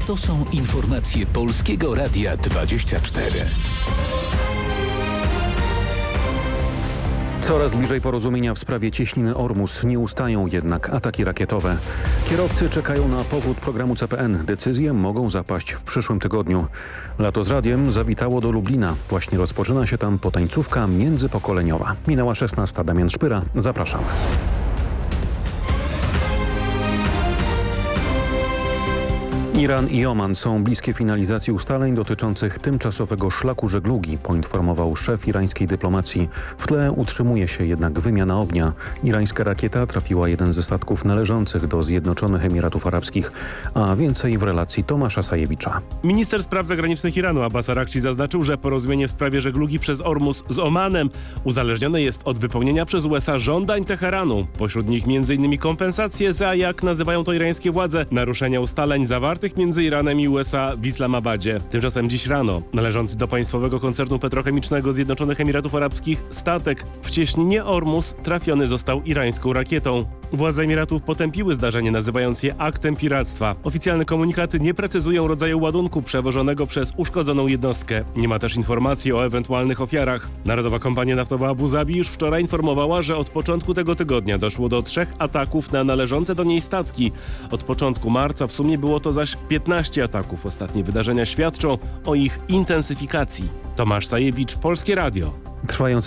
To są informacje Polskiego Radia 24. Coraz bliżej porozumienia w sprawie cieśniny Ormus. Nie ustają jednak ataki rakietowe. Kierowcy czekają na powrót programu CPN. Decyzje mogą zapaść w przyszłym tygodniu. Lato z radiem zawitało do Lublina. Właśnie rozpoczyna się tam potańcówka międzypokoleniowa. Minęła 16. Damian Szpyra. Zapraszam. Iran i Oman są bliskie finalizacji ustaleń dotyczących tymczasowego szlaku żeglugi, poinformował szef irańskiej dyplomacji. W tle utrzymuje się jednak wymiana ognia. Irańska rakieta trafiła jeden ze statków należących do Zjednoczonych Emiratów Arabskich, a więcej w relacji Tomasza Sajewicza. Minister spraw zagranicznych Iranu Abbas Araghchi zaznaczył, że porozumienie w sprawie żeglugi przez Ormus z Omanem uzależnione jest od wypełnienia przez USA żądań Teheranu. Pośród nich m.in. kompensacje za, jak nazywają to irańskie władze, naruszenia ustaleń zawartych między Iranem i USA w Islamabadzie. Tymczasem dziś rano należący do państwowego koncernu petrochemicznego Zjednoczonych Emiratów Arabskich statek w cieśninie Ormus trafiony został irańską rakietą. Władze Emiratów potępiły zdarzenie, nazywając je aktem piractwa. Oficjalne komunikaty nie precyzują rodzaju ładunku przewożonego przez uszkodzoną jednostkę. Nie ma też informacji o ewentualnych ofiarach. Narodowa Kompania Naftowa Abu Zabi już wczoraj informowała, że od początku tego tygodnia doszło do 3 ataków na należące do niej statki. Od początku marca w sumie było to zaś 15 ataków. Ostatnie wydarzenia świadczą o ich intensyfikacji. Tomasz Sajewicz, Polskie Radio. Trwające